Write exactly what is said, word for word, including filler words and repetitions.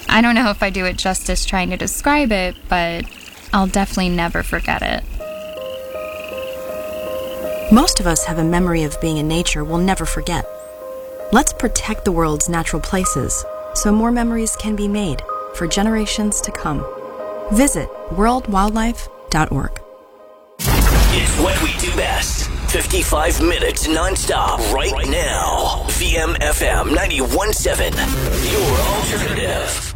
I don't know if I do it justice trying to describe it, but I'll definitely never forget it. Most of us have a memory of being in nature we'll never forget. Let's protect the world's natural places so more memories can be made for generations to come. Visit world wildlife dot org. It's what we do best. fifty-five minutes nonstop right now. V M F M ninety-one point seven. Your alternative.